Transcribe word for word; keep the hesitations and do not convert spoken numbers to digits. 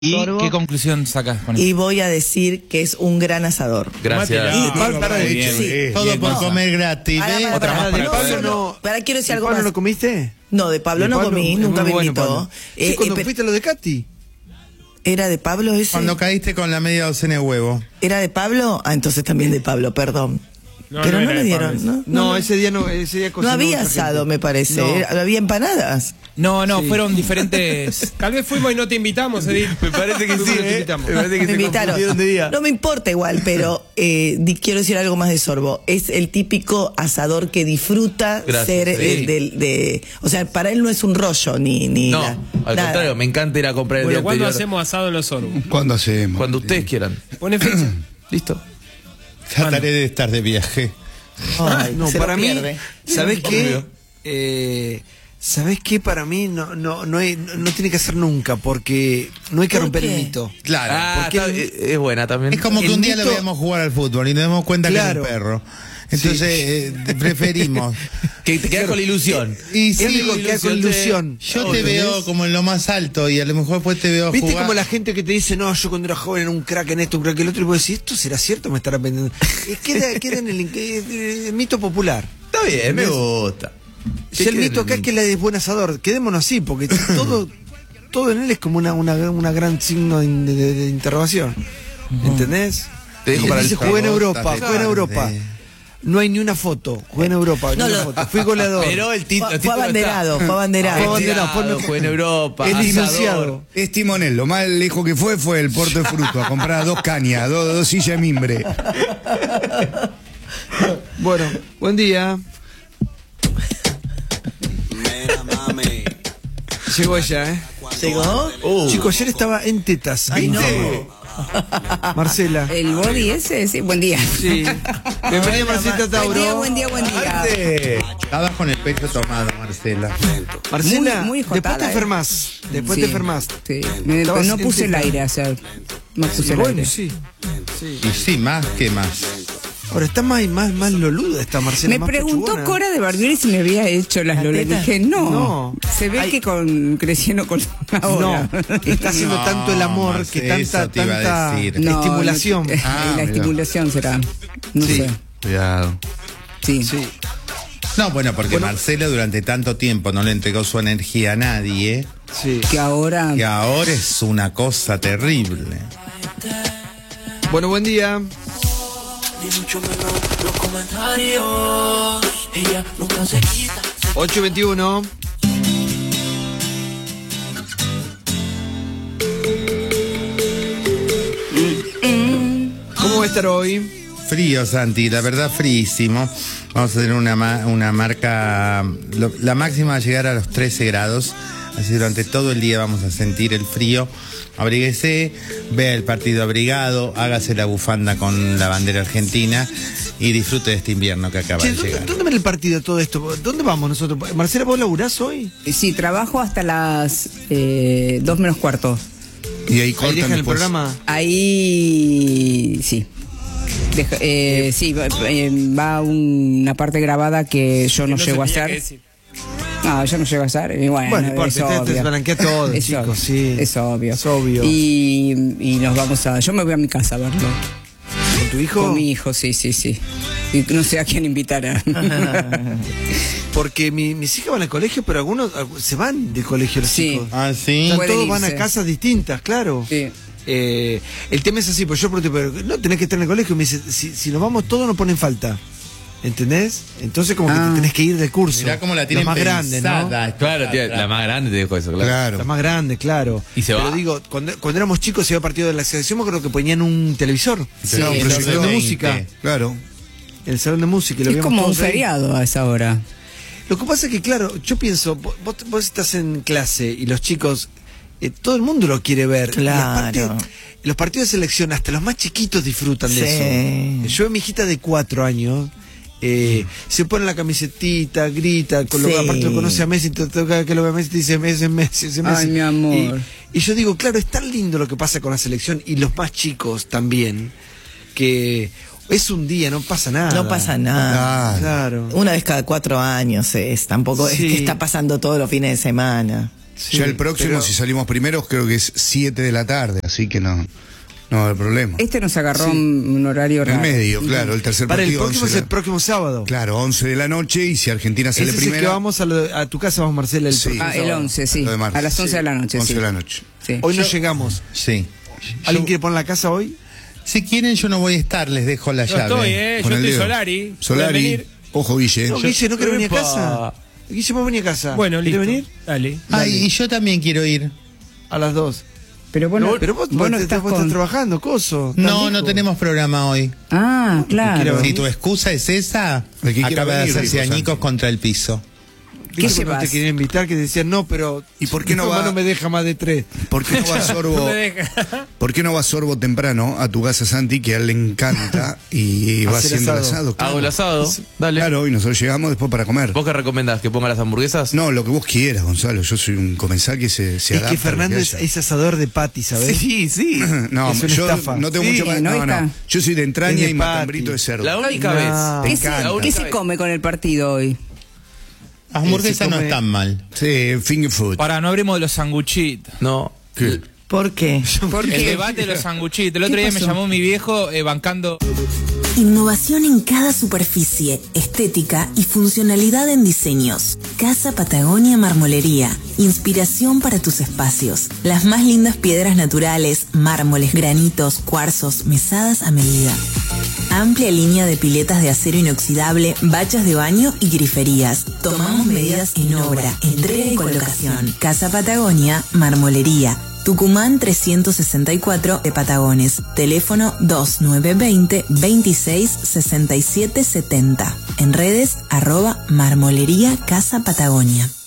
¿Y Sorbo. qué conclusión sacas con eso? Y voy a decir que es un gran asador. Gracias. Y- Pablo, para- bien, sí. bien, todo bien, por no. comer gratis. Para, ¿ves? para, Otra para, más para no, Pablo, solo- no. para, quiero decir ¿De algo Pablo más. no comiste? No, de Pablo De no Pablo comí, es nunca muy me bueno, invitó. Pablo. Eh, Sí, cuando eh, pe- fuiste a lo de Katy. ¿Era de Pablo ese? Cuando caíste con la media docena de huevo. ¿Era de Pablo? Ah, entonces también de Pablo, perdón. No, Pero no no, era me de Pablo dieron, ese. ¿no? No, no, ese día no, ese día no cocinó había otra gente. asado, me parece. No. Era- había empanadas. No, no, Sí. fueron diferentes. Tal vez fuimos y no te invitamos, Edith. Me parece que sí, ¿eh? Me parece que Me se invitaron. confundieron de día. No me importa igual, pero eh, di- quiero decir algo más de Sorbo. Es el típico asador que disfruta Gracias, ser sí. eh, del- de, o sea, para él no es un rollo ni ni No, la- al nada. contrario, me encanta ir a comprar el Bueno, día ¿cuándo anterior. hacemos asado en los Sorbos? ¿Cuándo hacemos? Cuando ustedes quieran. Pone fecha. ¿Listo? Trataré de estar de viaje. Ay, No, se para lo mí, pierde. ¿sabés qué? Obvio. Eh, ¿Sabés qué? Para mí no, no, no, hay- no, no tiene que ser nunca, porque no hay que ¿Por romper qué? el mito. Claro. Ah, porque está- el- es es buena también. Es como que el un día mito- lo veamos jugar al fútbol y nos damos cuenta Claro. que es un perro. Entonces eh, preferimos. Que te quedas con la ilusión. Y Es sí, único que queda con ilusión. yo te ¿Entendés? veo como en lo más alto y a lo mejor después te veo ¿Viste jugar. como la gente que te dice, no, yo cuando era joven era un crack en esto, un crack en el otro, y vos decís, ¿esto será cierto o me estará vendiendo? Eh, Queda, queda en el, eh, el mito popular. Está bien, me gusta. Si el mito acá es que él es buen asador, quedémonos así, porque todo, todo en él es como una, una, una gran signo de, de- de interrogación. ¿Entendés? Te dejo Él para el dice, jugué en favor, Europa, estás jugué en de- Europa. de- No hay ni una foto, jugué en Europa, No, ni una lo- foto. Fui goleador. Pero el, tit- Fue- el fue título abanderado, está. fue abanderado. Fue abanderado, fue Abanderado, mejor. fue en Europa. Es asador. licenciado. Es timonel, lo más lejos que fue fue el Puerto de Fruto, a comprar dos cañas, dos, dos sillas de mimbre. Bueno, buen día. Llegó ella, ¿eh? ¿Llegó? Uh, Chicos, ayer estaba en tetas. Ay, no. Marcela. El body ese, sí, buen día. Sí. Bienvenida, Marcela Buen día, Tauro. buen día, buen día. Estabas con el pecho tomado, Marcela. Marcela, Muy- muy después jotada, te ¿eh? enfermas. Después Sí, te enfermas. Sí, me- Estabas no puse el en aire ayer. No puse el Bueno, aire. sí. sí. Y sí, más que más. Ahora está más, más, más loluda esta Marcela. Me más preguntó pechugona. Cora de Barbieri si me había hecho las ¿La lolas. teta? Dije, no. No. Se ve Ay. que con creciendo con ahora. No, está haciendo No, tanto el amor Marce, que tanta, eso te iba a tanta decir. No, estimulación. no, Ah, la mira. estimulación será. No Sí. sé. Cuidado. Sí. Sí. No, bueno, porque Marcela durante tanto tiempo no le entregó su energía a nadie, Sí. Que ahora. que ahora es una cosa terrible. Bueno, buen día. ocho veintiuno. ¿Cómo va a estar hoy? Frío, Santi, la verdad fríísimo. Vamos a tener una, ma- una marca, lo- la máxima va a llegar a los trece grados, así durante todo el día vamos a sentir el frío. Abríguese, vea el partido abrigado, hágase la bufanda con la bandera argentina y disfrute de este invierno que acaba Che, de ¿dónde, llegar. ¿Dónde ven el partido todo esto? ¿Dónde vamos nosotros? Marcela, ¿vos laburás hoy? Sí, trabajo hasta las eh, dos menos cuarto. Y ahí Ahí cortan dejan el después. programa. Ahí sí. Deja- eh, sí, va, eh, va una parte grabada que yo no, Que llego a se tenía hacer. que decir. No, yo no llego a hacer. Y bueno, Bueno, no es importa, ustedes obvio. te blanquea todo, Es chicos, obvio, sí. Es obvio. Es obvio. Y, y nos vamos a. Yo me voy a mi casa a verlo. ¿Con tu hijo? Con mi hijo, sí, sí, sí. Y no sé a quién invitar a. Porque mi- mis hijas van al colegio, pero algunos algu- se van del colegio los Sí. chicos. Ah, sí. O sea, Pueden todos van a irse. casas distintas, claro. Sí. Eh, el tema es así, pues yo pregunté, pero no tenés que estar en el colegio. Me dice, si, si nos vamos todos, no ponen falta. ¿Entendés? Entonces, como que Ah. te tenés que ir del curso. Mirá cómo la tienen más grande, ¿no? pensada. Claro, tía, la más grande te dijo eso, claro. Claro. La más grande, claro. ¿Y se Pero va? digo, cuando, cuando éramos chicos, se iba a partido de la asociación, me acuerdo que ponían un televisor. Sí, en el proyector salón de veinte. música. Claro. En el salón de música. Y lo Es veíamos como un todos ahí. feriado a esa hora. Lo que pasa es que, claro, yo pienso, vos, vos estás en clase y los chicos, eh, todo el mundo lo quiere ver. Y aparte, Claro. los partidos de selección, hasta los más chiquitos disfrutan de Sí. eso. Yo, mi hijita de cuatro años, eh, se pone la camisetita, grita, con lo Sí. que aparte lo conoce a Messi, te toca que lo ve a Messi, te dice Messi, Messi, Messi. Ay, mi amor. Y, y yo digo, claro, es tan lindo lo que pasa con la selección y los más chicos también, que es un día, no pasa nada. No pasa nada. Claro. Una vez cada cuatro años es, tampoco es Sí. que está pasando todos los fines de semana. Sí, ya el próximo, pero- si salimos primero, creo que es siete de la tarde, así que no, no va a haber problema. Este nos agarró un, un horario En el raro. medio, claro, el tercer Para el partido. próximo es once de el la- próximo sábado. Claro, once de la noche, y si Argentina sale Ese es el primero. que vamos a, lo- a tu casa, vamos Marcela, el Sí. próximo Ah, el sábado. once, sí. Lo de marzo. A las once de la noche, once sí. de la noche. Sí. Hoy no llegamos. Sí. ¿Alguien quiere poner la casa hoy? Si quieren, yo no voy a estar, les dejo la Yo llave. estoy, eh. Yo Con el estoy dedo. Solari. ¿Pueden Solari, venir? ojo Guille. No, Guille, ¿no quiere venir a Epa. casa? Guille, ¿vos venir a casa? Bueno, ¿Quiere listo. venir? Dale. Ay, y yo también quiero ir. A las dos. Pero bueno, Pero vos, vos no te- estás vos estás con... trabajando, coso. No, ¿Estás no lejos? tenemos programa hoy. Ah, claro. Si tu excusa es esa, El que quiera acaba de venir, hacerse dijo añicos Santi. contra el piso. ¿Viste ¿Qué cuando llevas? te quería invitar que decían no, pero. ¿Y por qué no mi mamá va- no me deja más de tres? ¿Por qué no va No Sorbo? me deja. ¿Por qué no va Sorbo temprano a tu casa, Santi, que a él le encanta, y va Hacer haciendo el asado. asado? Claro. Hago el asado. Dale. Claro, y nosotros llegamos después para comer. ¿Vos qué recomendás? ¿Que ponga las hamburguesas? No, lo que vos quieras, Gonzalo. Yo soy un comensal que se, se Es adapta que a lo Fernando es, haya. es asador de patty, ¿sabes? Sí, sí. No, es una yo estafa. no tengo Sí, mucho más. ¿no? No, Está. no. Yo soy de entraña Es de y matambrito patty. de cerdo. La única No. vez. Te ¿Qué se, encanta. La única ¿Qué se vez. come con el partido hoy? Las hamburguesas se no come- están mal. Sí, finger food. Para, no abrimos de los sanguchitos. No. ¿Qué? ¿Por qué? Porque El debate de los sanguchitos. El otro ¿Qué día me pasó? llamó mi viejo eh, bancando. Innovación en cada superficie, estética y funcionalidad en diseños. Casa Patagonia Marmolería. Inspiración para tus espacios. Las más lindas piedras naturales, mármoles, granitos, cuarzos, mesadas a medida. Amplia línea de piletas de acero inoxidable, bachas de baño y griferías. Tomamos medidas en obra, entrega y colocación. Casa Patagonia Marmolería. Tucumán trescientos sesenta y cuatro de Patagones. Teléfono dos nueve dos cero, veintiséis sesenta y siete setenta. En redes arroba marmolería Casa Patagonia.